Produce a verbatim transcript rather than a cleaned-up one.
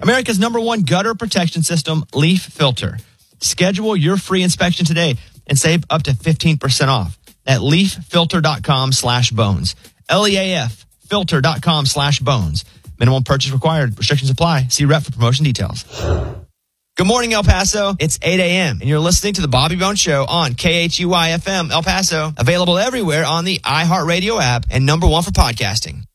America's number one gutter protection system, Leaf Filter. Schedule your free inspection today and save up to fifteen percent off at leaffilter.com slash bones. L E A F filter.com slash bones. Minimum purchase required. Restrictions apply. See rep for promotion details. Good morning, El Paso. It's eight a.m. and you're listening to the Bobby Bones Show on K H E Y F M El Paso. Available everywhere on the iHeartRadio app and number one for podcasting.